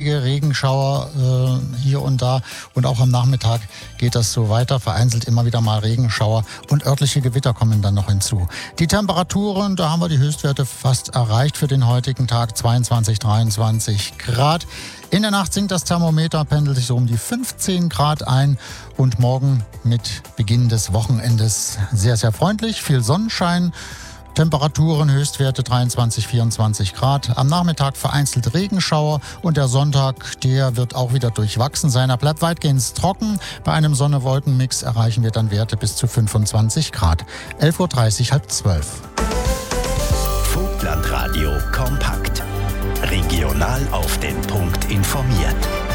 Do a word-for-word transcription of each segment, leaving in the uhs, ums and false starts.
kräftige Regenschauer äh, hier und da. Und auch am Nachmittag geht das so weiter. Vereinzelt immer wieder mal Regenschauer und örtliche Gewitter kommen dann noch hinzu. Die Temperaturen, da haben wir die Höchstwerte fast erreicht für den heutigen Tag. zweiundzwanzig, dreiundzwanzig Grad. In der Nacht sinkt das Thermometer, pendelt sich so um die fünfzehn Grad ein. Und morgen mit Beginn des Wochenendes sehr, sehr freundlich. Viel Sonnenschein. Temperaturen, Höchstwerte dreiundzwanzig, vierundzwanzig Grad. Am Nachmittag vereinzelt Regenschauer und der Sonntag, der wird auch wieder durchwachsen sein. Er bleibt weitgehend trocken. Bei einem Sonne-Wolken-Mix erreichen wir dann Werte bis zu fünfundzwanzig Grad. elf Uhr dreißig, halb zwölf. Vogtlandradio kompakt. Regional auf den Punkt informiert.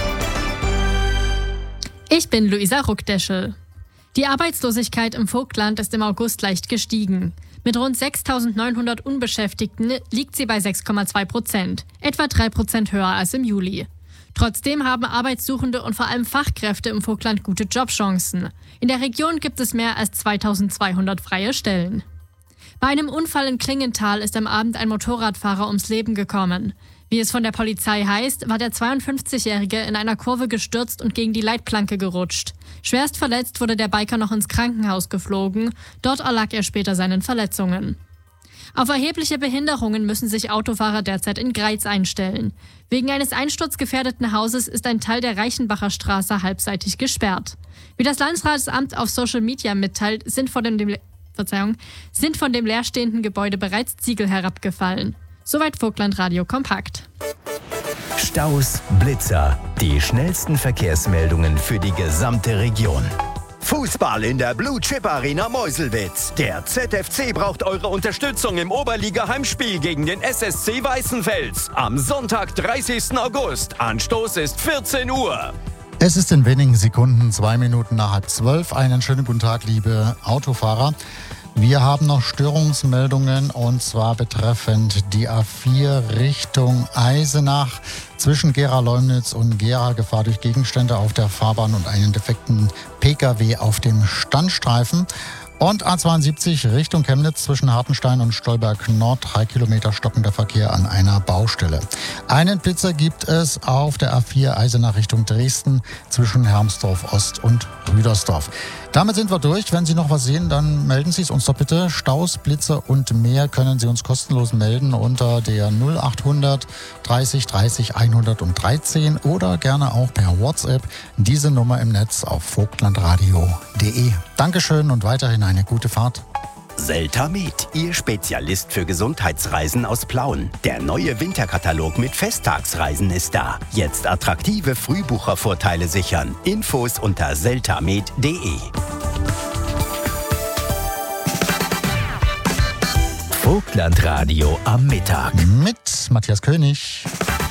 Ich bin Luisa Ruckdeschel. Die Arbeitslosigkeit im Vogtland ist im August leicht gestiegen. Mit rund sechstausendneunhundert Unbeschäftigten liegt sie bei sechs Komma zwei Prozent, etwa drei Prozent höher als im Juli. Trotzdem haben Arbeitssuchende und vor allem Fachkräfte im Vogtland gute Jobchancen. In der Region gibt es mehr als zweitausendzweihundert freie Stellen. Bei einem Unfall in Klingenthal ist am Abend ein Motorradfahrer ums Leben gekommen. Wie es von der Polizei heißt, war der zweiundfünfzigjährige in einer Kurve gestürzt und gegen die Leitplanke gerutscht. Schwerst verletzt wurde der Biker noch ins Krankenhaus geflogen. Dort erlag er später seinen Verletzungen. Auf erhebliche Behinderungen müssen sich Autofahrer derzeit in Greiz einstellen. Wegen eines einsturzgefährdeten Hauses ist ein Teil der Reichenbacher Straße halbseitig gesperrt. Wie das Landratsamt auf Social Media mitteilt, sind von dem, dem, Verzeihung, sind von dem leerstehenden Gebäude bereits Ziegel herabgefallen. Soweit Vogtlandradio kompakt. Staus, Blitzer, die schnellsten Verkehrsmeldungen für die gesamte Region. Fußball in der Blue Chip Arena Meuselwitz. Der Z F C braucht eure Unterstützung im Oberliga-Heimspiel gegen den S S C Weißenfels. Am Sonntag, dreißigsten August. Anstoß ist vierzehn Uhr. Es ist in wenigen Sekunden zwei Minuten nach halb zwölf. Einen schönen guten Tag, liebe Autofahrer. Wir haben noch Störungsmeldungen und zwar betreffend die A vier Richtung Eisenach zwischen Gera-Leumnitz und Gera. Gefahr durch Gegenstände auf der Fahrbahn und einen defekten P K W auf dem Standstreifen. Und A zweiundsiebzig Richtung Chemnitz zwischen Hartenstein und Stolberg Nord. Drei Kilometer stockender Verkehr an einer Baustelle. Einen Blitzer gibt es auf der A vier Eisenach Richtung Dresden zwischen Hermsdorf Ost und Rüdersdorf. Damit sind wir durch. Wenn Sie noch was sehen, dann melden Sie es uns doch bitte. Staus, Blitzer und mehr können Sie uns kostenlos melden unter der null achthundert dreißig dreißig hundertdreizehn oder gerne auch per WhatsApp. Diese Nummer im Netz auf vogtlandradio punkt de. Dankeschön und weiterhin eine gute Fahrt. Seltamed, Ihr Spezialist für Gesundheitsreisen aus Plauen. Der neue Winterkatalog mit Festtagsreisen ist da. Jetzt attraktive Frühbuchervorteile sichern. Infos unter seltamed punkt de. Vogtlandradio am Mittag. Mit Matthias König.